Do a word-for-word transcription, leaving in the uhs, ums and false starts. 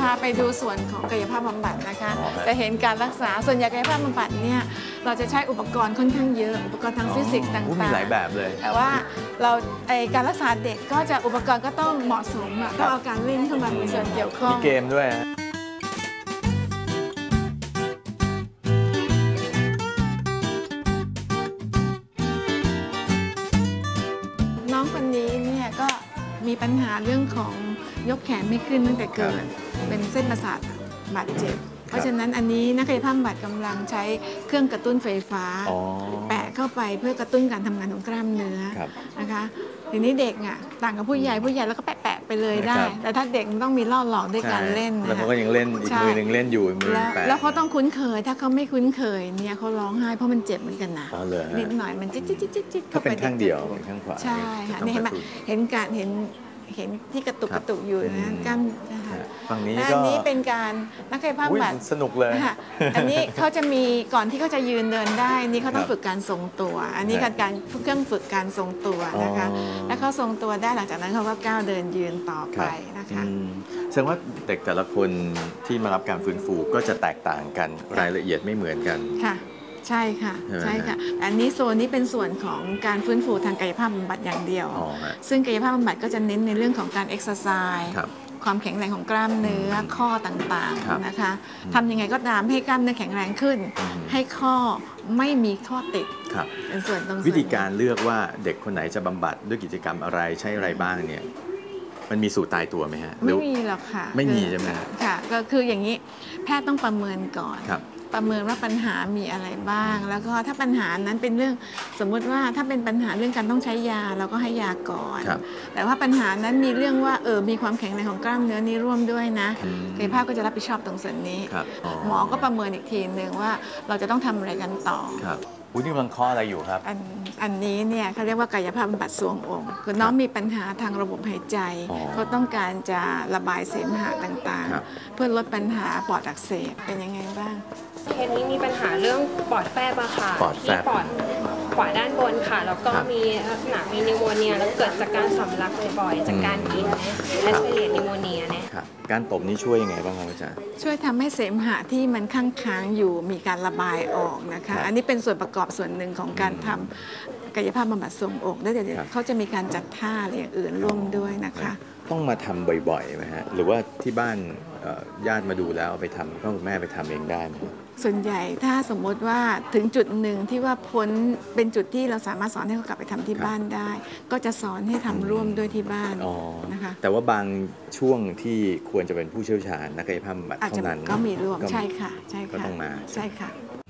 พาไปดูส่วนของกายภาพบำบัดนะคะจะเห็นการรักษาส่วนใหญ่กายภาพบำบัดเนี่ยเราจะใช้อุปกรณ์ค่อนข้างเยอะอุปกรณ์ทางฟิสิกส์ต่างๆมีหลายแบบเลยแต่ว่าเราไอการรักษาเด็กก็จะอุปกรณ์ก็ต้องเหมาะสมต้องเอาการเล่นเข้ามามีส่วนเกี่ยวข้องมีเกมด้วยน้องคนนี้เนี่ยก็มีปัญหาเรื่องของยกแขนไม่ขึ้นตั้งแต่เกิดเป็นเส้นประสาทบาดเจ็บเพราะฉะนั้นอันนี้นักกายภาพบำบัดกำลังใช้เครื่องกระตุ้นไฟฟ้าแปะเข้าไปเพื่อกระตุ้นการทำงานของกล้ามเนื้อนะคะทีนี้เด็กอ่ะต่างกับผู้ใหญ่ผู้ใหญ่แล้วก็แปะๆไปเลยได้แต่ถ้าเด็กมันต้องมีล่อหลอกด้วยการเล่นแล้วเขาก็ยังเล่นอีกมือหนึ่งเล่นอยู่มือแปะแล้วเขาต้องคุ้นเคยถ้าเขาไม่คุ้นเคยเนี่ยเขาร้องไห้เพราะมันเจ็บเหมือนกันนะนิดหน่อยมันจิ๊ดจิ๊ดจิ๊ดจิ๊ดถ้าเป็นข้างเดียวเป็นข้างขวาใช่ค่ะนี่เห็นไหมเห็นการเห็นเห็นที่กระตุกกระตุกอยู่นะกั้นนะคะฝั่งนี้ก็อันนี้เป็นการนักกายภาพบำบัดสนุกเลยอันนี้เขาจะมีก่อนที่เขาจะยืนเดินได้นี่เขาต้องฝึกการทรงตัวอันนี้การการเครื่องฝึกการทรงตัวนะคะแล้วเขาทรงตัวได้หลังจากนั้นเขาก็ก้าวเดินยืนต่อไปนะคะแสดงว่าเด็กแต่ละคนที่มารับการฟื้นฟูก็จะแตกต่างกันรายละเอียดไม่เหมือนกันค่ะใช่ค่ะใช่ค่ะอันนี้โซนนี้เป็นส่วนของการฟื้นฟูทางกายภาพบำบัดอย่างเดียวซึ่งกายภาพบำบัดก็จะเน้นในเรื่องของการเอ็กซ์ไซส์ความแข็งแรงของกล้ามเนื้อข้อต่างๆนะคะทำยังไงก็ตามให้กล้ามเนื้อแข็งแรงขึ้นให้ข้อไม่มีข้อติดเป็นส่วนตรงวิธีการเลือกว่าเด็กคนไหนจะบำบัดด้วยกิจกรรมอะไรใช้อะไรบ้างเนี่ยมันมีสูตรตายตัวไหมฮะไม่มีหรอกค่ะไม่มีใช่ไหมค่ะก็คืออย่างนี้แพทย์ต้องประเมินก่อนประเมินว่าปัญหามีอะไรบ้างแล้วก็ถ้าปัญหานั้นเป็นเรื่องสมมุติว่าถ้าเป็นปัญหาเรื่องการต้องใช้ยาเราก็ให้ยาก่อนแต่ว่าปัญหานั้นมีเรื่องว่าเออมีความแข็งแรงของกล้ามเนื้อนี้ร่วมด้วยนะกายภาพก็จะรับผิดชอบตรงส่วนนี้หมอก็ประเมินอีกทีหนึ่งว่าเราจะต้องทำอะไรกันต่อคุณนี่กำลังข้ออะไรอยู่ครับอันอันนี้เนี่ยเขาเรียกว่ากายภาพบำบัดทรวงอกคือน้องมีปัญหาทางระบบหายใจเขาต้องการจะระบายเสมหะต่างๆเพื่อลดปัญหาปอดอักเสบเป็นยังไงบ้างเคสนี้มีปัญหาเรื่องปอดแฟบอะค่ะที่ปอดขวาด้านบนค่ะแล้วก็มีลักษณะมีนิวโมเนียแล้วเกิดจากการสำลักบ่อยๆจากการกินและเฉลี่ยนิวโมเนียเนี่ยการตบนี้ช่วยยังไงบ้างครับอาจารย์ช่วยทำให้เสมหะที่มันค้างค้างอยู่มีการระบายออกนะคะอันนี้เป็นส่วนประกอบส่วนหนึ่งของการทำกายภาพบำบัดทรวงอกได้เดี๋ยวเขาจะมีการจัดท่าอะไรอย่างอื่นร่วมด้วยนะคะต้องมาทำบ่อยๆไหมฮะหรือว่าที่บ้านญาติมาดูแล้วเอาไปทำพ่อคุณแม่ไปทำเองได้ไหมส่วนใหญ่ถ้าสมมติว่าถึงจุดหนึ่งที่ว่าพ้นเป็นจุดที่เราสามารถสอนให้เขากลับไปทำที่บ้านได้ก็จะสอนให้ทำร่วมด้วยที่บ้านนะคะแต่ว่าบางช่วงที่ควรจะเป็นผู้เชี่ยวชาญนักกายภาพบำบัดเท่านั้นก็มีร่วมใช่ค่ะใช่ค่ะก็ต้องมาใช่ค่ะ